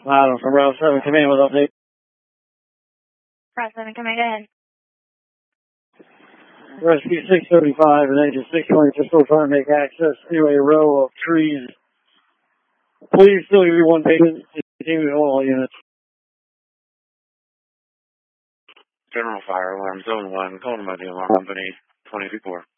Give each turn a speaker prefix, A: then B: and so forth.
A: Adam from Route 7, come in with update.
B: Route 7, come in, go ahead.
A: Rescue 635 and engine 620 just still trying to make access to a row of trees. Please still give one patient. Continue to all units.
C: General Fire Alarm Zone 1, calling by the alarm company 2024.